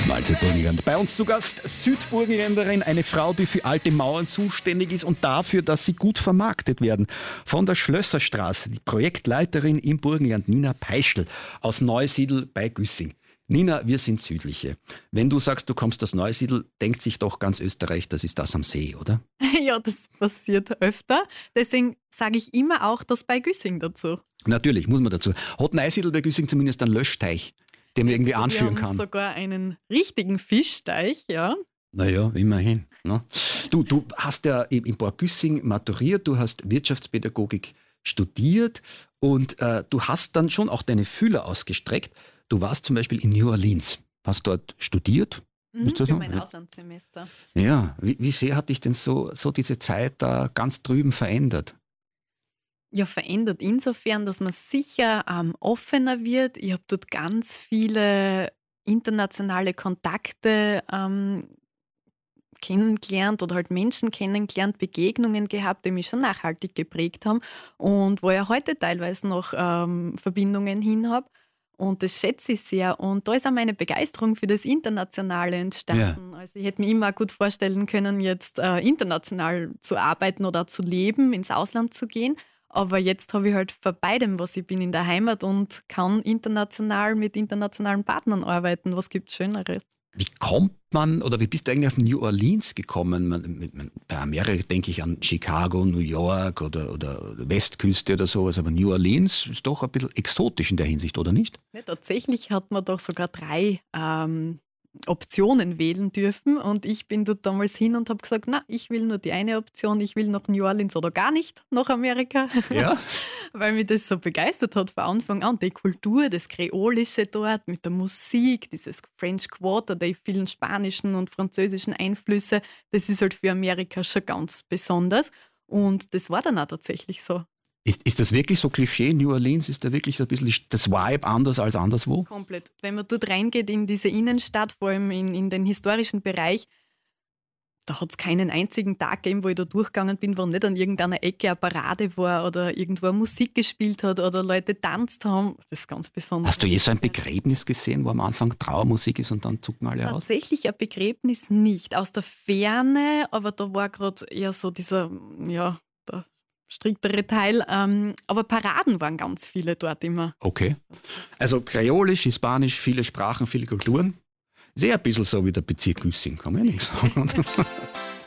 Burgenland. Bei uns zu Gast Südburgenländerin, eine Frau, die für alte Mauern zuständig ist und dafür, dass sie gut vermarktet werden. Von der Schlösserstraße, die Projektleiterin im Burgenland, Nina Peischl aus Neusiedl bei Güssing. Nina, wir sind Südliche. Wenn du sagst, du kommst aus Neusiedl, denkt sich doch ganz Österreich, das ist das am See, oder? Ja, das passiert öfter. Deswegen sage ich immer auch das bei Güssing dazu. Natürlich, muss man dazu. Hat Neusiedl bei Güssing zumindest einen Löschteich, den man irgendwie anführen Wir haben kann? sogar einen richtigen Fischteich, ja. Naja, immerhin. Ne? Du hast ja in Bad Güssing maturiert, du hast Wirtschaftspädagogik studiert und du hast dann schon auch deine Fühler ausgestreckt. Du warst zum Beispiel in New Orleans, hast dort studiert. Ist das Für so? mein Auslandssemester. Ja, wie sehr hat dich denn so diese Zeit da ganz drüben verändert? Ja, verändert insofern, dass man sicher offener wird. Ich habe dort ganz viele internationale Kontakte kennengelernt oder halt Menschen kennengelernt, Begegnungen gehabt, die mich schon nachhaltig geprägt haben und wo ich heute teilweise noch Verbindungen hin habe. Und das schätze ich sehr. Und da ist auch meine Begeisterung für das Internationale entstanden. Ja. Also ich hätte mir immer gut vorstellen können, jetzt international zu arbeiten oder zu leben, ins Ausland zu gehen. Aber jetzt habe ich halt vor beidem, was ich bin, in der Heimat und kann international mit internationalen Partnern arbeiten. Was gibt es Schöneres? Wie kommt man oder wie bist du eigentlich auf New Orleans gekommen? Bei Amerika denke ich an Chicago, New York oder Westküste oder sowas, aber New Orleans ist doch ein bisschen exotisch in der Hinsicht, oder nicht? Ja, tatsächlich hat man doch sogar 3 Optionen wählen dürfen und ich bin dort damals hin und habe gesagt, na, ich will nur die eine Option, ich will nach New Orleans oder gar nicht nach Amerika, ja? Weil mich das so begeistert hat von Anfang an, die Kultur, das Kreolische dort mit der Musik, dieses French Quarter, die vielen spanischen und französischen Einflüsse, das ist halt für Amerika schon ganz besonders und das war dann auch tatsächlich so. Ist das wirklich so Klischee? New Orleans, ist da wirklich so ein bisschen das Vibe anders als anderswo? Komplett. Wenn man dort reingeht in diese Innenstadt, vor allem in den historischen Bereich, da hat es keinen einzigen Tag gegeben, wo ich da durchgegangen bin, wo nicht an irgendeiner Ecke eine Parade war oder irgendwo Musik gespielt hat oder Leute tanzt haben. Das ist ganz besonders. Hast du je so ein Begräbnis gesehen, wo am Anfang Trauermusik ist und dann zucken alle aus? Tatsächlich ein Begräbnis nicht. Aus der Ferne, aber da war gerade eher so dieser, ja, der striktere Teil. Aber Paraden waren ganz viele dort immer. Okay. Also Kreolisch, Hispanisch, viele Sprachen, viele Kulturen. Sehr ein bisschen so wie der Bezirk Güssing, kann man ja nicht sagen.